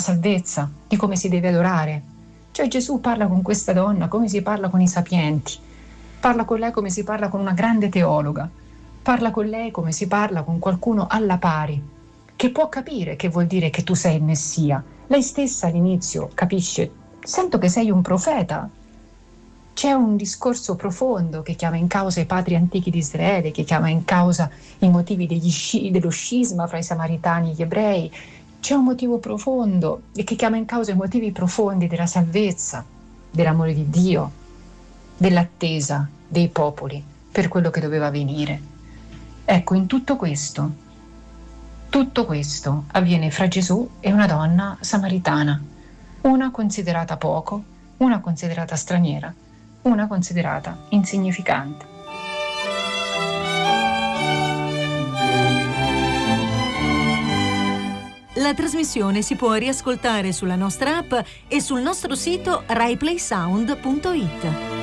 salvezza, di come si deve adorare. Cioè Gesù parla con questa donna come si parla con i sapienti, parla con lei come si parla con una grande teologa, parla con lei come si parla con qualcuno alla pari, che può capire che vuol dire che tu sei il Messia. Lei stessa all'inizio capisce, sento che sei un profeta. C'è un discorso profondo che chiama in causa i padri antichi di Israele, che chiama in causa i motivi dello scisma fra i samaritani e gli ebrei. C'è un motivo profondo e che chiama in causa i motivi profondi della salvezza, dell'amore di Dio, dell'attesa dei popoli per quello che doveva venire. Ecco, in tutto questo avviene fra Gesù e una donna samaritana, una considerata poco, una considerata straniera, una considerata insignificante. La trasmissione si può riascoltare sulla nostra app e sul nostro sito raiplaysound.it.